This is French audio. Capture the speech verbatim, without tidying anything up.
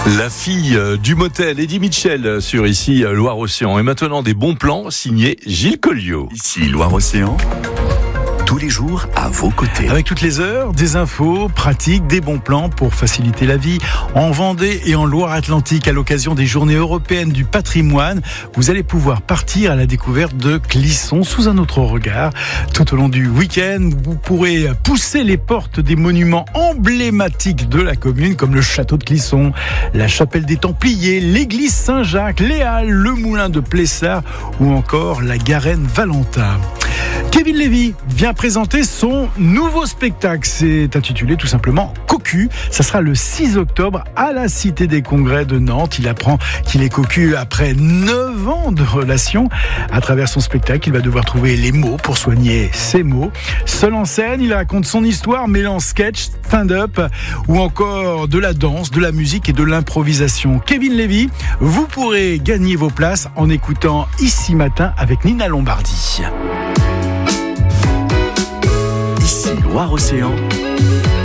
La fille du motel, Eddie Mitchell, sur ici Loire-Océan. Et maintenant des bons plans signés Gilles Colliot. Ici Loire-Océan, tous les jours à vos côtés. Avec toutes les heures, des infos pratiques, des bons plans pour faciliter la vie. En Vendée et en Loire-Atlantique, à l'occasion des Journées européennes du patrimoine, vous allez pouvoir partir à la découverte de Clisson sous un autre regard. Tout au long du week-end, vous pourrez pousser les portes des monuments emblématiques de la commune, comme le château de Clisson, la chapelle des Templiers, l'église Saint-Jacques, les Halles, le moulin de Plessard ou encore la Garenne Valentin. Kevin Lévy vient présenter son nouveau spectacle. C'est intitulé tout simplement Cocu. Ça sera le six octobre à la Cité des Congrès de Nantes. Il apprend qu'il est cocu après neuf ans de relation. À travers son spectacle, il va devoir trouver les mots pour soigner ses mots. Seul en scène, il raconte son histoire, mêlant sketch, stand-up ou encore de la danse, de la musique et de l'improvisation. Kevin Lévy, vous pourrez gagner vos places en écoutant Ici Matin avec Nina Lombardi. Ici Loire-Océan,